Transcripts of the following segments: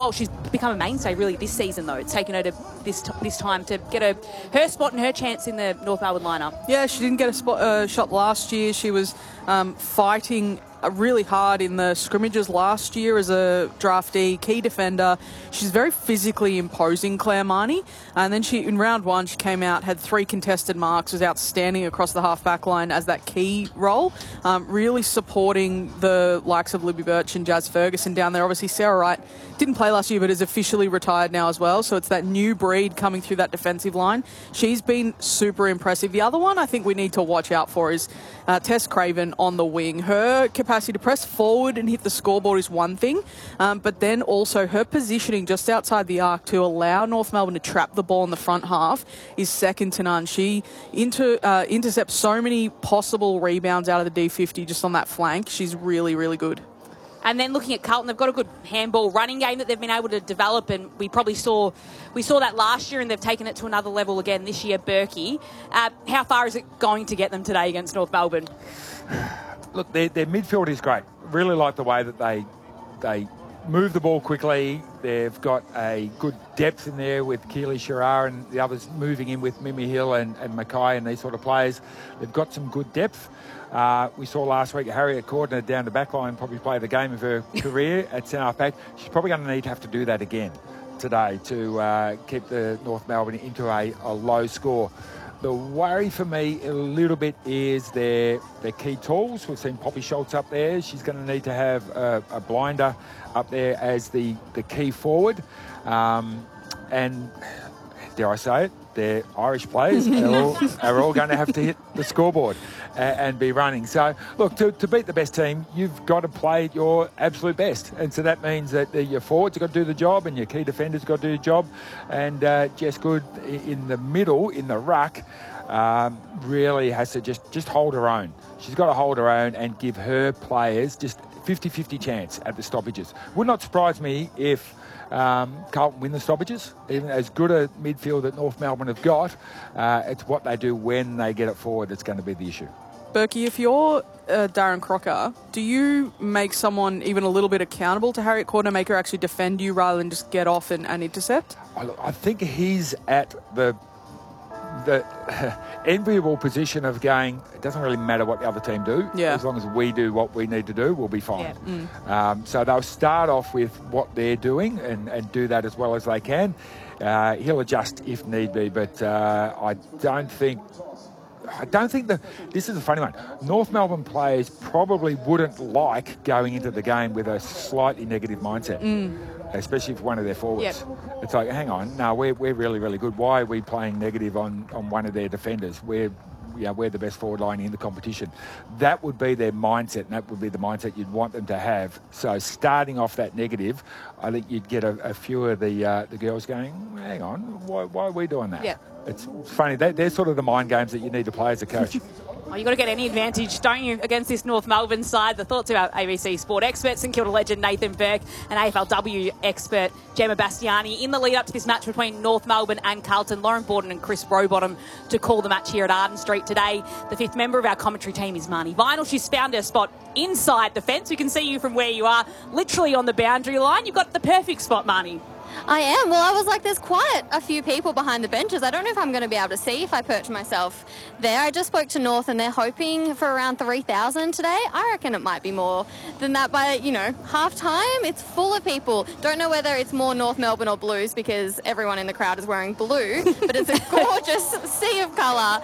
Oh, she's become a mainstay really this season though. It's taken her to this time to get her spot and her chance in the North Melbourne lineup. Yeah, she didn't get a shot last year. She was fighting really hard in the scrimmages last year as a draftee, key defender. She's very physically imposing, Claire Marnie. And then in round one, she came out, had 3 contested marks, was outstanding across the half-back line as that key role, really supporting the likes of Libby Birch and Jazz Ferguson down there. Obviously, Sarah Wright didn't play last year, but is officially retired now as well. So it's that new breed coming through that defensive line. She's been super impressive. The other one I think we need to watch out for is Tess Craven on the wing. Her capacity to press forward and hit the scoreboard is one thing, but then also her positioning just outside the arc to allow North Melbourne to trap the ball in the front half is second to none. She intercepts so many possible rebounds out of the D50 just on that flank. She's really, really good. And then looking at Carlton, they've got a good handball running game that they've been able to develop, and we saw that last year, and they've taken it to another level again this year. Berkey, how far is it going to get them today against North Melbourne? Look, their midfield is great. Really like the way that they move the ball quickly. They've got a good depth in there with Keely Shearer and the others moving in with Mimi Hill and Mackay and these sort of players. They've got some good depth. We saw last week Harriet Cordner down the back line probably play the game of her career at centre back. She's probably going to need to have to do that again today to keep the North Melbourne into a low score. The worry for me a little bit is their key tools. We've seen Poppy Schultz up there. She's going to need to have a blinder up there as the key forward. And dare I say it, they're Irish players. are all going to have to hit the scoreboard and be running. So, look, to beat the best team, you've got to play your absolute best. And so that means that your forwards have got to do the job and your key defenders have got to do the job. And Jess Good in the middle, in the ruck, really has to just hold her own. She's got to hold her own and give her players just 50-50 chance at the stoppages. Would not surprise me if Carlton win the stoppages. Even as good a midfield that North Melbourne have got, it's what they do when they get it forward that's going to be the issue. Berkey, if you're Darren Crocker, do you make someone even a little bit accountable to Harriet Cordner, make her actually defend you rather than just get off and intercept? I think he's at the enviable position of going, it doesn't really matter what the other team do. Yeah. As long as we do what we need to do, we'll be fine. Yeah. So they'll start off with what they're doing and do that as well as they can. He'll adjust if need be, but I don't think that this is a funny one. North Melbourne players probably wouldn't like going into the game with a slightly negative mindset, especially for one of their forwards. Yep. It's like, hang on, no, we're really, really good. Why are we playing negative on one of their defenders? We're the best forward line in the competition. That would be their mindset, and that would be the mindset you'd want them to have. So starting off that negative, I think you'd get a few of the girls going, hang on, why are we doing that? Yeah. It's funny. They're sort of the mind games that you need to play as a coach. Oh, you've got to get any advantage, don't you, against this North Melbourne side? The thoughts of our ABC Sport experts, St Kilda legend Nathan Burke and AFLW expert Gemma Bastiani in the lead up to this match between North Melbourne and Carlton. Lauren Borden and Chris Rowbottom to call the match here at Arden Street today. The fifth member of our commentary team is Marnie Vinyl. She's found her spot inside the fence. We can see you from where you are, literally on the boundary line. You've got the perfect spot, Marnie. I am. Well, I was like, there's quite a few people behind the benches. I don't know if I'm going to be able to see if I perch myself there. I just spoke to North and they're hoping for around 3,000 today. I reckon it might be more than that by, half time. It's full of people. Don't know whether it's more North Melbourne or Blues because everyone in the crowd is wearing blue, but it's a gorgeous sea of colour.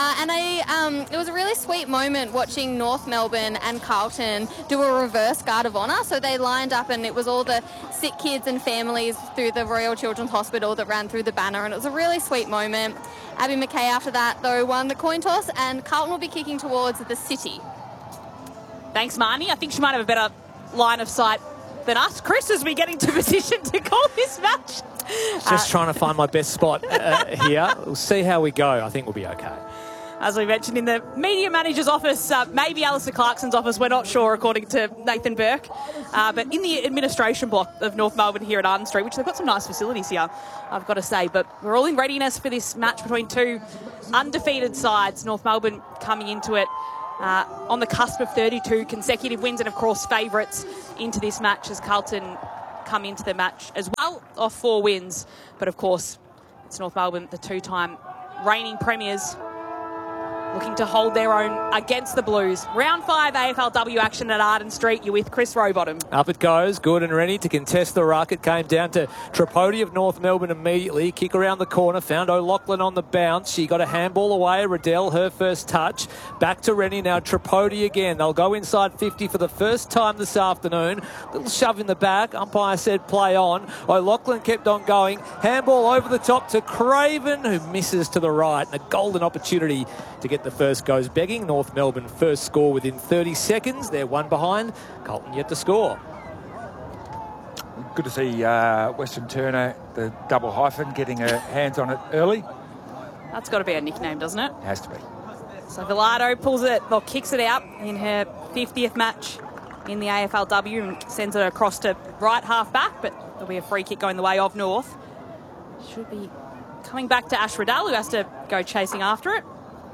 It was a really sweet moment watching North Melbourne and Carlton do a reverse guard of honour. So they lined up and it was all the sick kids and families through the Royal Children's Hospital that ran through the banner, and it was a really sweet moment. Abby Mackay after that, though, won the coin toss, and Carlton will be kicking towards the city. Thanks, Marnie. I think she might have a better line of sight than us. Chris, as we get into position to call this match. Just trying to find my best spot here. We'll see how we go. I think we'll be okay. As we mentioned, in the media manager's office, maybe Alistair Clarkson's office, we're not sure, according to Nathan Burke. But in the administration block of North Melbourne here at Arden Street, which they've got some nice facilities here, I've got to say. But we're all in readiness for this match between two undefeated sides. North Melbourne coming into it on the cusp of 32 consecutive wins and, of course, favourites into this match as Carlton come into the match as well, off 4 wins. But of course, it's North Melbourne, the 2-time reigning premiers, looking to hold their own against the Blues. Round 5 AFLW action at Arden Street. You're with Chris Rowbottom. Up it goes, good and ready to contest the ruck. It came down to Tripodi of North Melbourne immediately. Kick around the corner, found O'Loughlin on the bounce. She got a handball away. Riddell, her first touch. Back to Rennie now. Tripodi again. They'll go inside 50 for the first time this afternoon. Little shove in the back. Umpire said play on. O'Loughlin kept on going. Handball over the top to Craven, who misses to the right. And a golden opportunity to get the first goes begging. North Melbourne first score within 30 seconds. They're 1 behind. Carlton yet to score. Good to see Western Turner, the double hyphen, getting her hands on it early. That's got to be a nickname, doesn't it? Has to be. So Villardo pulls it, or kicks it out in her 50th match in the AFLW and sends it across to right half back, but there'll be a free kick going the way of North. Should be coming back to Ash Riddell, who has to go chasing after it.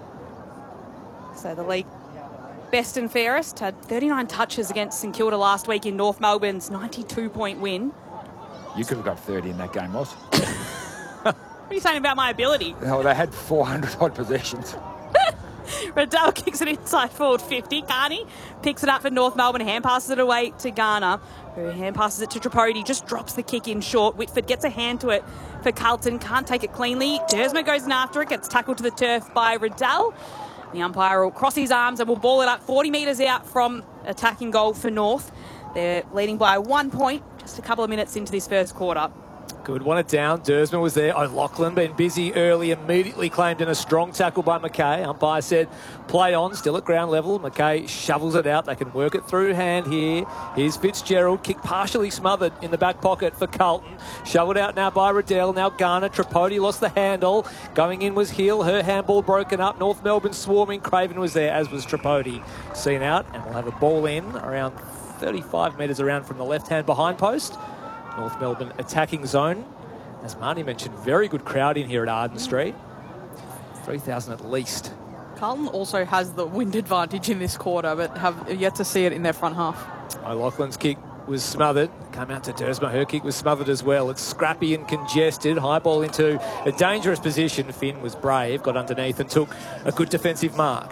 So the league best and fairest had 39 touches against St Kilda last week in North Melbourne's 92-point win. You could have got 30 in that game, Moss. What are you saying about my ability? No, they had 400-odd possessions. Riddell kicks it inside forward 50. Carney picks it up for North Melbourne, hand passes it away to Garner, who hand passes it to Tripodi, just drops the kick in short. Whitford gets a hand to it for Carlton, can't take it cleanly. Dersma goes in after it, gets tackled to the turf by Riddell. The umpire will cross his arms and will ball it up 40 metres out from attacking goal for North. They're leading by 1 point, just a couple of minutes into this first quarter. Good, won it down. Dersma was there. O'Loughlin been busy early, immediately claimed in a strong tackle by McKay. Umpire said play on, still at ground level. McKay shovels it out. They can work it through hand here. Here's Fitzgerald, kick partially smothered in the back pocket for Carlton. Shoveled out now by Riddell. Now Garner. Tripodi lost the handle. Going in was Hill. Her handball broken up. North Melbourne swarming. Craven was there, as was Tripodi. Seen out, and we'll have a ball in around 35 metres around from the left-hand behind post. North Melbourne attacking zone. As Marnie mentioned, very good crowd in here at Arden Street. 3,000 at least. Carlton also has the wind advantage in this quarter, but have yet to see it in their front half. O'Loughlin's kick was smothered. Came out to Dersma. Her kick was smothered as well. It's scrappy and congested. High ball into a dangerous position. Finn was brave, got underneath and took a good defensive mark.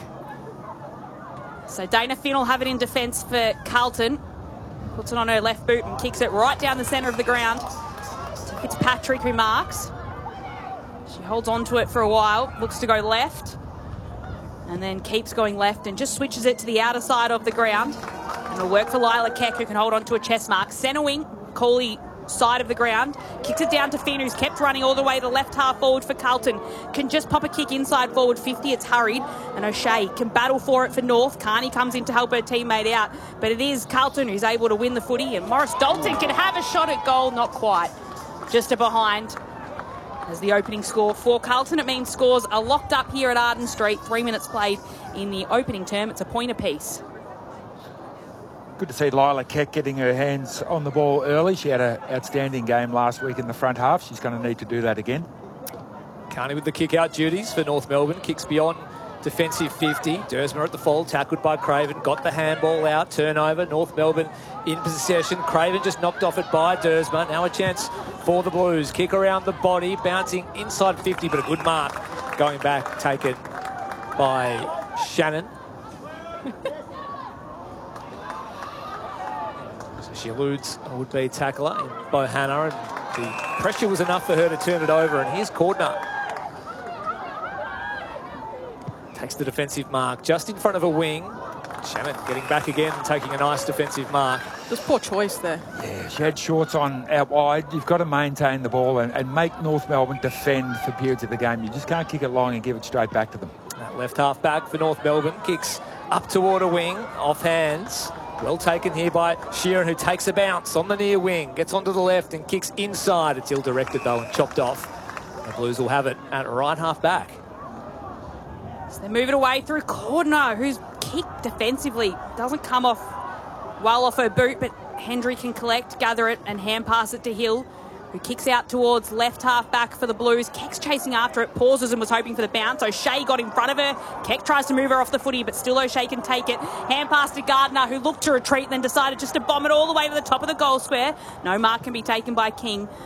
So Dana Finn will have it in defence for Carlton. Puts it on her left boot and kicks it right down the centre of the ground to Fitzpatrick, who marks. She holds on to it for a while, looks to go left, and then keeps going left and just switches it to the outer side of the ground. And it'll work for Lila Keck, who can hold on to a chest mark. Centre wing, Cooley side of the ground, kicks it down to Finn, who's kept running all the way to left half forward for Carlton. Can just pop a kick inside forward 50. It's hurried, and O'Shea can battle for it for North. Carney comes in to help her teammate out, but it is Carlton who's able to win the footy, and Morris Dalton can have a shot at goal. Not quite, just a behind. As the opening score for Carlton, it means scores are locked up here at Arden Street. 3 minutes played in the opening term. It's a point apiece. Good to see Lila Keck getting her hands on the ball early. She had an outstanding game last week in the front half. She's going to need to do that again. Carney with the kick-out duties for North Melbourne. Kicks beyond defensive 50. Dersma at the fall, tackled by Craven. Got the handball out, turnover. North Melbourne in possession. Craven just knocked off it by Dersma. Now a chance for the Blues. Kick around the body, bouncing inside 50, but a good mark. Going back, taken by Shannon. She eludes a would-be tackler in Bohanna, and the pressure was enough for her to turn it over. And here's Cordner. Takes the defensive mark just in front of a wing. Shannon getting back again and taking a nice defensive mark. Just poor choice there. Yeah, she had shorts on out wide. You've got to maintain the ball and make North Melbourne defend for periods of the game. You just can't kick it long and give it straight back to them. That left half back for North Melbourne. Kicks up toward a wing, off hands. Well taken here by Sheeran, who takes a bounce on the near wing, gets onto the left and kicks inside. It's ill-directed though and chopped off. The Blues will have it at right half back. So they move it away through Cordner, who's kicked defensively. Doesn't come off well off her boot, but Hendry can collect, gather it and hand pass it to Hill, who kicks out towards left half back for the Blues. Keck's chasing after it, pauses and was hoping for the bounce. O'Shea got in front of her. Keck tries to move her off the footy, but still O'Shea can take it. Hand pass to Gardner, who looked to retreat and then decided just to bomb it all the way to the top of the goal square. No mark can be taken by King.